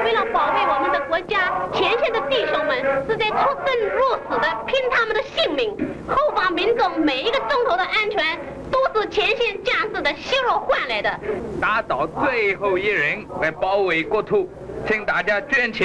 为了保卫我们的国家，前线的弟兄们是在出生入死的拼他们的性命，后方民众每一个钟头的安全都是前线将士的血肉换来的。 打倒最后一人来保卫国土，请大家捐钱。